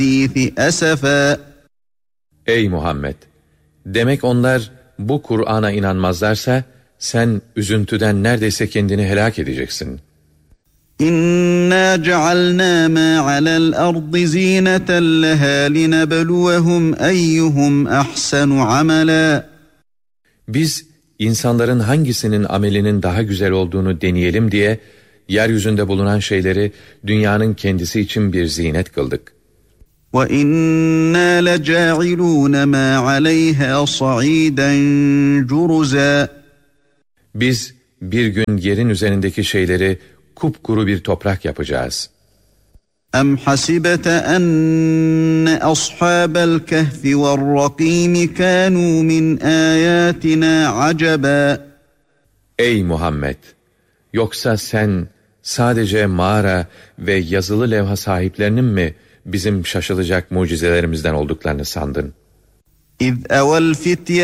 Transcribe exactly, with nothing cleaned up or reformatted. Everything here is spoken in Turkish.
أسفا. Ey Muhammed! Demek onlar bu Kur'an'a inanmazlarsa sen üzüntüden neredeyse kendini helak edeceksin. İnna cealna ma alel ardı zineten leha linebluwehum eyyuhum ahsanu amela. Biz insanların hangisinin amelinin daha güzel olduğunu deneyelim diye yeryüzünde bulunan şeyleri dünyanın kendisi için bir zinet kıldık. وَإِنَّا لَجَاعِلُونَ مَا عَلَيْهَا صَعِيدًا جُرُزًا. Biz bir gün yerin üzerindeki şeyleri kupkuru bir toprak yapacağız. اَمْ حَسِبَتَ أَنَّ أَصْحَابَ الْكَهْفِ وَالرَّقِيمِ كَانُوا مِنْ آيَاتِنَا عَجَبًا. Ey Muhammed! Yoksa sen sadece mağara ve yazılı levha sahiplerinin mi bizim şaşılacak mucizelerimizden olduklarını sandın? اِذْ أَوَى الْفِتْيَةُ